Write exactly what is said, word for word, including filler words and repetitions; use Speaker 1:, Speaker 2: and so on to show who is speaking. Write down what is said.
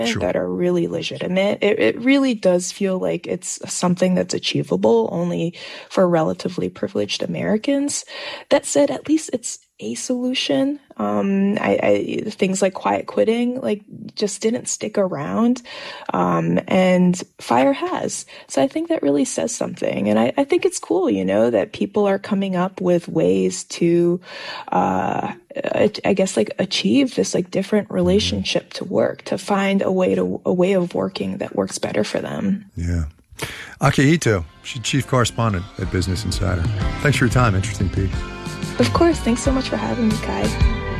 Speaker 1: Sure.
Speaker 2: that are really legitimate. It, it really does feel like it's something that's achievable only for relatively privileged Americans. That said, at least it's a solution. Um, I, I, things like quiet quitting, like, just didn't stick around, um, and FIRE has. So I think that really says something, and I, I think it's cool, you know, that people are coming up with ways to, uh, I guess, like, achieve this like different relationship mm-hmm. to work, to find a way to a way of working that works better for them.
Speaker 1: Yeah. Aki Ito, she's chief correspondent at Business Insider. Thanks for your time. Interesting piece.
Speaker 2: Of course. Thanks so much for having me, Kai.